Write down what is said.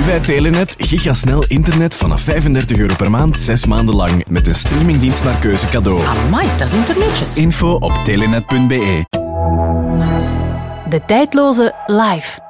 bij Telenet gigasnel internet vanaf €35 per maand, 6 maanden lang. Met een streamingdienst naar keuze cadeau. Amai, dat is internetjes. Info op telenet.be. De tijdloze Live.